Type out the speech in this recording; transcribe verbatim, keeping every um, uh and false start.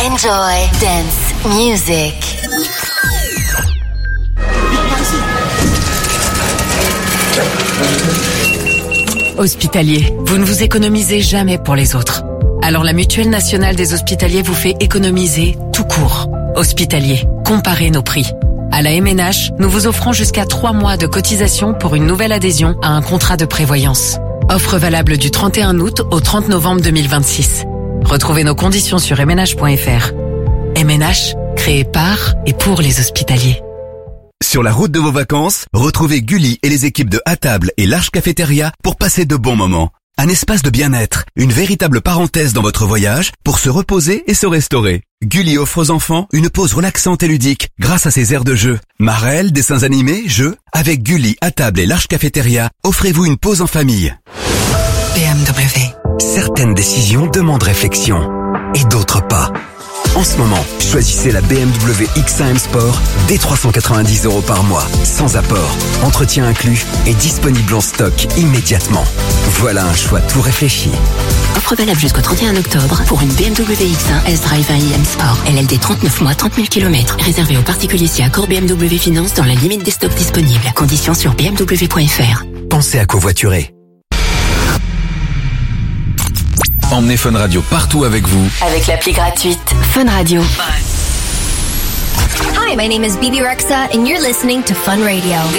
Enjoy dance music. Hospitalier, vous ne vous économisez jamais pour les autres. Alors la Mutuelle Nationale des Hospitaliers vous fait économiser tout court. Hospitalier, comparez nos prix. À la M N H, nous vous offrons jusqu'à trois mois de cotisation pour une nouvelle adhésion à un contrat de prévoyance. Offre valable du trente et un août au trente novembre deux mille vingt-six. Retrouvez nos conditions sur m n h point f r. M N H, créé par et pour les hospitaliers. Sur la route de vos vacances, retrouvez Gulli et les équipes de À Table et L'Arche Cafétéria pour passer de bons moments. Un espace de bien-être, une véritable parenthèse dans votre voyage pour se reposer et se restaurer. Gulli offre aux enfants une pause relaxante et ludique grâce à ses aires de jeu. Marelle, dessins animés, jeux. Avec Gulli, À Table et L'Arche Cafétéria, offrez-vous une pause en famille. B M W. Certaines décisions demandent réflexion et d'autres pas. En ce moment, choisissez la B M W X un M Sport dès trois cent quatre-vingt-dix euros par mois, sans apport, entretien inclus et disponible en stock immédiatement. Voilà un choix tout réfléchi. Offre valable jusqu'au trente et un octobre pour une B M W X un S-Drive un i M Sport. L L D trente-neuf mois, trente mille kilomètres. Réservé aux particuliers si accord B M W Finance dans la limite des stocks disponibles. Conditions sur b m w point f r. Pensez à covoiturer. Emmenez Fun Radio partout avec vous. Avec l'appli gratuite Fun Radio. Hi, my name is Bibi Rexa and you're listening to Fun Radio.